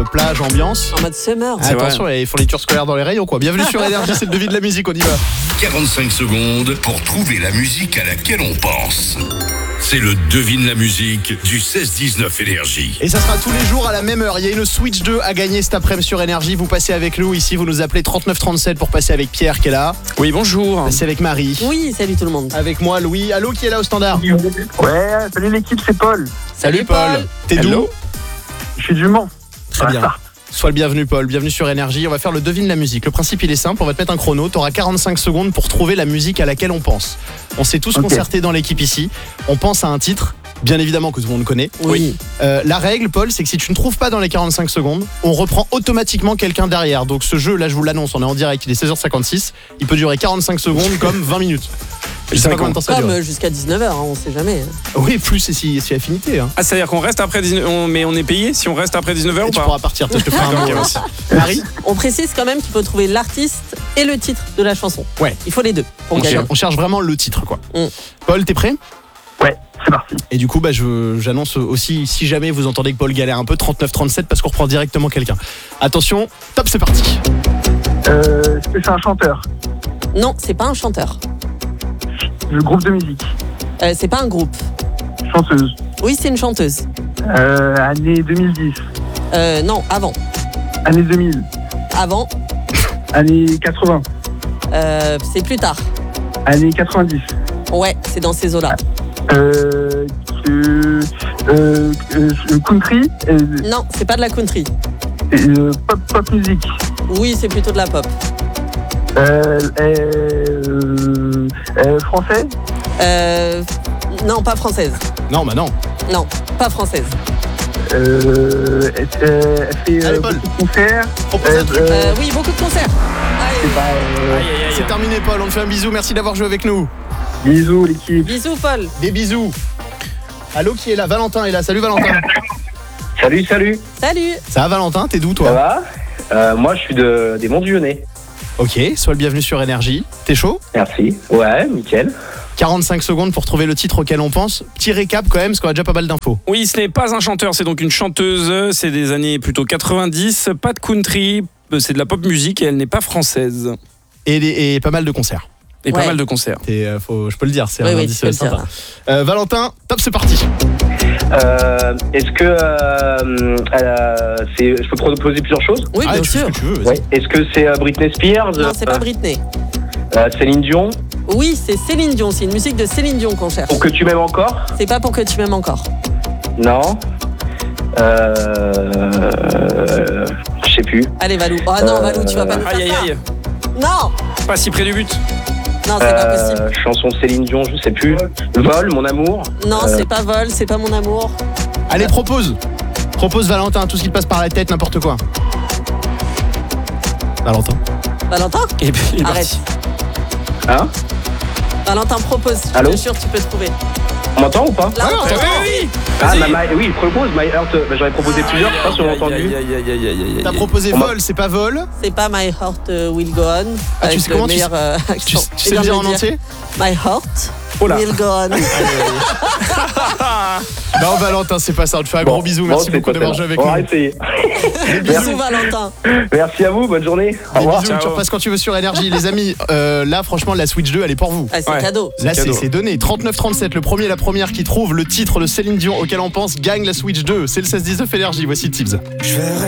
plage, ambiance. En mode summer. Attention, les fournitures scolaires dans les rayons, quoi. Bienvenue sur Énergie, c'est le devis de la musique, on y va. 45 secondes pour trouver la musique à laquelle on pense. C'est le devine la musique du 16-19 Énergie. Et ça sera tous les jours à la même heure. Il y a une Switch 2 à gagner cet après-midi sur Énergie. Vous passez avec nous ici, vous nous appelez 3937 pour passer avec Pierre qui est là. Oui, bonjour. C'est avec Marie. Oui, salut tout le monde. Avec moi, Louis. Allô, qui est là au standard? Ouais, salut l'équipe, c'est Paul. Salut Paul. T'es d'où? Je suis du Mans. Très bien. Sois le bienvenu Paul, bienvenue sur Énergie. On va faire le devine la musique. Le principe il est simple, on va te mettre un chrono. Tu auras 45 secondes pour trouver la musique à laquelle on pense. On s'est tous concertés dans l'équipe ici. On pense à un titre, bien évidemment que tout le monde connaît. Oui. La règle Paul, c'est que si tu ne trouves pas dans les 45 secondes, on reprend automatiquement quelqu'un derrière. Donc ce jeu là je vous l'annonce, on est en direct, il est 16h56. Il peut durer 45 secondes comme 20 minutes. Je sais pas combien de temps ça dure. Comme jusqu'à 19h, on sait jamais. Oui, plus si affinité. Hein. Ah, c'est-à-dire qu'on reste après 19h, mais on est payé si on reste après 19h ou Tu pas? pourras partir, je te ferai un mot aussi. Marie? On précise quand même qu'il faut trouver l'artiste et le titre de la chanson. Ouais. Il faut les deux pour gagner. On cherche vraiment le titre quoi. Mm. Paul, t'es prêt? Ouais, c'est parti. Et du coup, j'annonce aussi, si jamais vous entendez que Paul galère un peu, 39-37 parce qu'on reprend directement quelqu'un. Attention, top, c'est parti. Est-ce que c'est un chanteur? Non, c'est pas un chanteur. Le groupe de musique? C'est pas un groupe. Chanteuse? Oui, c'est une chanteuse. Année 2010? Non, avant. Année 2000? Avant, Année 80? c'est plus tard. Année 90? Ouais, c'est dans ces eaux-là. Country? Non, c'est pas de la country. Pop musique? Oui, c'est plutôt de la pop. Français? Non, pas française. Non, bah non. Non, pas française. Elle fait Allez, Paul. beaucoup de concerts? Propose un truc. Oui, beaucoup de concerts. Allez. C'est terminé, Paul. On te fait un bisou. Merci d'avoir joué avec nous. Bisous l'équipe. Bisous, Paul. Des bisous. Allô, qui est là? Valentin est là. Salut, Valentin. Salut. Salut. Ça va, Valentin? T'es d'où, toi? Ça va? Moi, je suis des Monts-du-Lyonnais. Ok, sois le bienvenu sur Énergie. T'es chaud? Merci. Ouais, nickel. 45 secondes pour trouver le titre auquel on pense. Petit récap quand même, parce qu'on a déjà pas mal d'infos. Oui, ce n'est pas un chanteur, c'est donc une chanteuse. C'est des années plutôt 90. Pas de country, c'est de la pop musique et elle n'est pas française. Et pas mal de concerts. Et pas Ouais. mal de concerts. Je peux le dire, c'est Oui, un oui, indice tu peux le sympa. dire. Valentin, top, c'est parti. Est-ce que je peux proposer plusieurs choses? Oui, bien tu fais sûr. ce que tu veux, vas-y. Ouais. Est-ce que c'est Britney Spears? Non, c'est pas Britney. Céline Dion? Oui, c'est Céline Dion. C'est une musique de Céline Dion qu'on cherche. Pour que tu m'aimes encore? C'est pas pour que tu m'aimes encore. Non. Je sais plus. Allez, Valou. Oh non, Valou, tu vas pas nous faire Aïe, aïe, ça. aïe. Non, Pas si près du but. non, c'est pas possible. Chanson de Céline Dion, je sais plus. Vol, mon amour. Non, c'est pas Vol, c'est pas mon amour. Allez, propose. Propose, Valentin, tout ce qui te passe par la tête, n'importe quoi. Valentin. Valentin, Et puis, il est arrête. parti. Hein? Valentin, propose. Je Allô te jure, tu peux trouver. On m'entend ou pas? Là, on Ah, t'entend. oui. Ah, Vas-y. oui, propose. My Heart. J'aurais proposé plusieurs, je sais pas si on l'a entendu. T'as proposé On m'a- vol, c'est pas vol. C'est pas My Heart Will Go On. Ah, tu avec sais le comment tu meilleur Tu accent. sais le dire en entier? My Heart Oh là. Will Go On. Non, Valentin, c'est pas ça. On te fait un gros bisou. Merci beaucoup d'avoir joué avec On va nous. essayer. Bisous, Valentin. Merci à vous, bonne journée. Au Des revoir. bisous, tu Ciao. repasses quand tu veux sur Énergie. Les amis, là, franchement, la Switch 2, elle est pour vous. Ah, c'est Ouais. cadeau. Là, cadeau. c'est donné. 39-37, le premier et la première qui trouve le titre de Céline Dion auquel on pense gagne la Switch 2. C'est le 16-19 Énergie. Voici Tibbs.